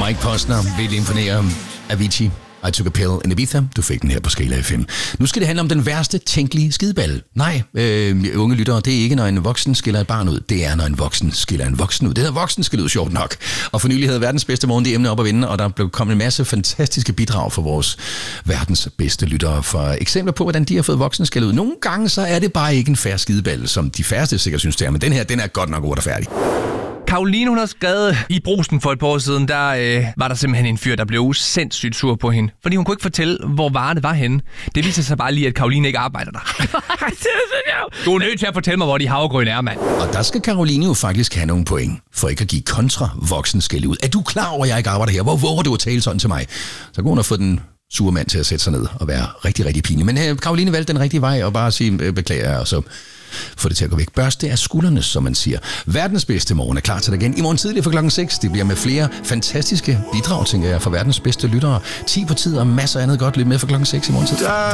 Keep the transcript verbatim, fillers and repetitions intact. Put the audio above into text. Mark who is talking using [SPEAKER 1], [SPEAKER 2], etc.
[SPEAKER 1] Mike Posner vil imponere Avicii. I took a pill in Ibiza. Du fik den her på Skala F M. Nu skal det handle om den værste tænkelige skideball. Nej, øh, unge lyttere, det er ikke, når en voksen skiller et barn ud. Det er, når en voksen skiller en voksen ud. Det hedder voksen skiller ud, sjovt nok. Og for nylig havde verdens bedste morgen det emne op at vinde, og der blev kommet en masse fantastiske bidrag fra vores verdens bedste lyttere for eksempler på, hvordan de har fået voksen skiller ud. Nogle gange så er det bare ikke en fair skideball, som de færreste sikkert synes det er, men den her, den er godt nok urretfærdig.
[SPEAKER 2] Karoline, hun har skrevet i Brugsen for et par år siden, der øh, var der simpelthen en fyr, der blev sindssygt sur på hende. Fordi hun kunne ikke fortælle, hvor varerne var henne. Det viser sig bare lige, at Karoline ikke arbejder der. Du er nødt til at fortælle mig, hvor de havregryn er, mand.
[SPEAKER 1] Og der skal Karoline jo faktisk have nogle point, for ikke at give kontra voksen skille ud. Er du klar over, at jeg ikke arbejder her? Hvor våger du at tale sådan til mig? Så kunne hun have fået den sure mand til at sætte sig ned og være rigtig, rigtig pinlig. Men øh, Karoline valgte den rigtige vej og bare sige, øh, beklager, og så få det til at gå væk. Børste af skuldrene, som man siger. Verdens bedste morgen er klar til dig igen i morgen tidlig fra klokken seks. Det bliver med flere fantastiske bidrag, tænker jeg, fra verdens bedste lyttere. ti på tid og masser af andet godt. Lyt med fra klokken seks i morgen tidlig.